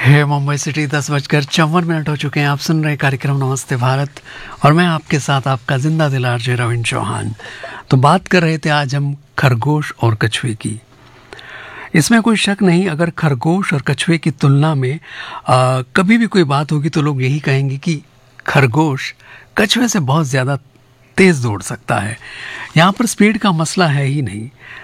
है मुंबई सिटी 10:54 हो चुके हैं। आप सुन रहे कार्यक्रम नमस्ते भारत और मैं आपके साथ आपका जिंदा दिल आरजे रविंद्र चौहान। तो बात कर रहे थे आज हम खरगोश और कछुए की। इसमें कोई शक नहीं, अगर खरगोश और कछुए की तुलना में कभी भी कोई बात होगी तो लोग यही कहेंगे कि खरगोश कछुए से बहुत ज़्यादा तेज़ दौड़ सकता है। यहाँ पर स्पीड का मसला है ही नहीं।